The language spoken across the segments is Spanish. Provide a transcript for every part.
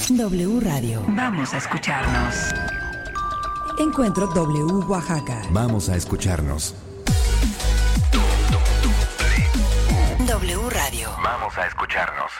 W Radio. Vamos a escucharnos. Encuentro W Oaxaca. Vamos a escucharnos. W Radio. Vamos a escucharnos.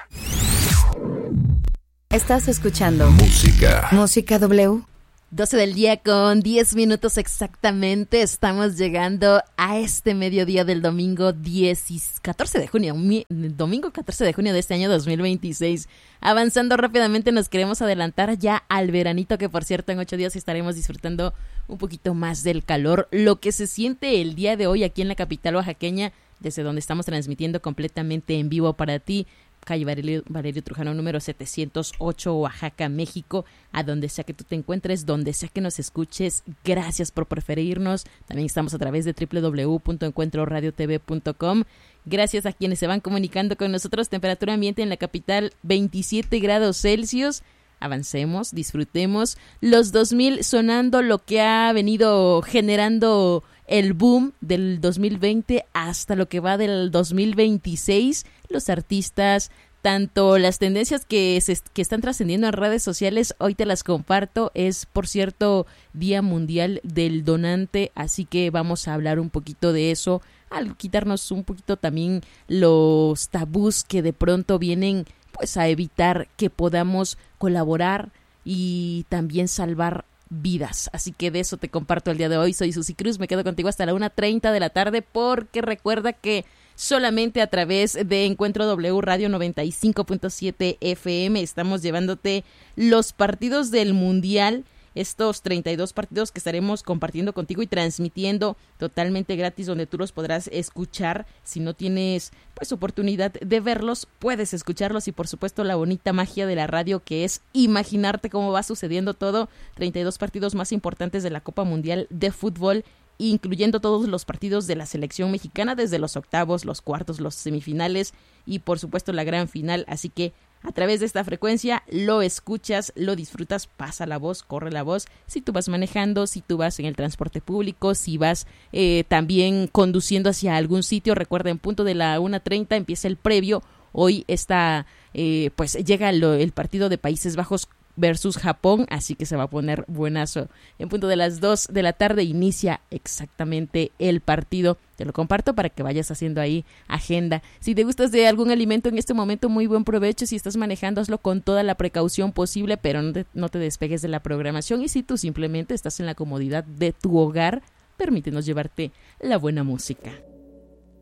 Estás escuchando Música W. 12 del día con 10 minutos exactamente. Estamos llegando a este mediodía del domingo 14 de junio. Domingo 14 de junio de este año 2026. Avanzando rápidamente, nos queremos adelantar ya al veranito, que por cierto en 8 días estaremos disfrutando un poquito más del calor. Lo que se siente el día de hoy aquí en la capital oaxaqueña, desde donde estamos transmitiendo completamente en vivo para ti. Calle Valerio Trujano, número 708, Oaxaca, México. A donde sea que tú te encuentres, donde sea que nos escuches, gracias por preferirnos. También estamos a través de www.encuentroradiotv.com. Gracias a quienes se van comunicando con nosotros. Temperatura ambiente en la capital, 27 grados Celsius. Avancemos, disfrutemos. Los 2000 sonando, lo que ha venido generando el boom del 2020 hasta lo que va del 2026. Los artistas, tanto las tendencias que están trascendiendo en redes sociales, hoy te las comparto. Es, por cierto, Día Mundial del Donante, así que vamos a hablar un poquito de eso, al quitarnos un poquito también los tabús que de pronto vienen pues a evitar que podamos colaborar y también salvar vidas. Así que de eso te comparto el día de hoy. Soy Susi Cruz, me quedo contigo hasta la 1:30 de la tarde, porque recuerda que solamente a través de Encuentro W Radio 95.7 FM estamos llevándote los partidos del Mundial, estos 32 partidos que estaremos compartiendo contigo y transmitiendo totalmente gratis, donde tú los podrás escuchar. Si no tienes pues oportunidad de verlos, puedes escucharlos. Y por supuesto la bonita magia de la radio, que es imaginarte cómo va sucediendo todo. 32 partidos más importantes de la Copa Mundial de Fútbol, incluyendo todos los partidos de la selección mexicana, desde los octavos, los cuartos, los semifinales y por supuesto la gran final. Así que a través de esta frecuencia lo escuchas, lo disfrutas, pasa la voz, corre la voz. Si tú vas manejando, si tú vas en el transporte público, si vas también conduciendo hacia algún sitio, recuerda, en punto de la 1:30 empieza el previo. Hoy está, pues llega el partido de Países Bajos versus Japón, así que se va a poner buenazo. En punto de las 2 de la tarde inicia exactamente el partido. Te lo comparto para que vayas haciendo ahí agenda. Si te gustas de algún alimento en este momento, muy buen provecho. Si estás manejando, hazlo con toda la precaución posible, pero no te despegues de la programación. Y si tú simplemente estás en la comodidad de tu hogar, permítenos llevarte la buena música.